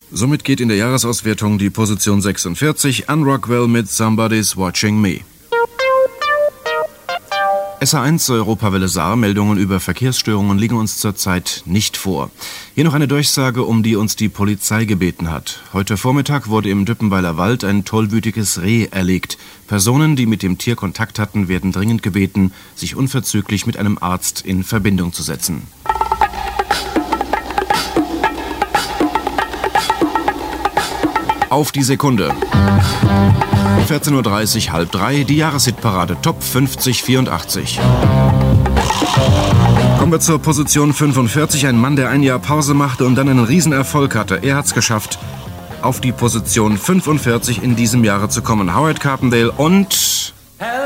Somit geht in der Jahresauswertung die Position 46 an Rockwell mit Somebody's Watching Me. SA1 Europawelle Saar, Meldungen über Verkehrsstörungen liegen uns zurzeit nicht vor. Hier noch eine Durchsage, um die uns die Polizei gebeten hat. Heute Vormittag wurde im Düppenweiler Wald ein tollwütiges Reh erlegt. Personen, die mit dem Tier Kontakt hatten, werden dringend gebeten, sich unverzüglich mit einem Arzt in Verbindung zu setzen. Auf die Sekunde. 14:30 Uhr, 2:30, die Jahreshitparade Top 50 84. Kommen wir zur Position 45. Ein Mann, der ein Jahr Pause machte und dann einen Riesenerfolg hatte. Er hat's geschafft, auf die Position 45 in diesem Jahre zu kommen. Howard Carpendale und